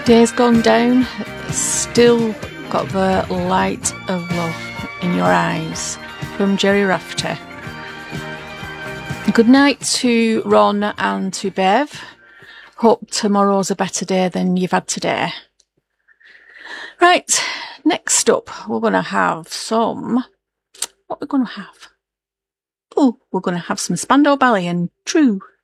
Day's gone down, still got the light of love in your eyes. From Jerry Rafter. Good night to Ron and to Bev. Hope tomorrow's a better day than you've had today. Right, next up, we're going to have some... What we're going to have? Oh, we're going to have some Spandau Ballet and True.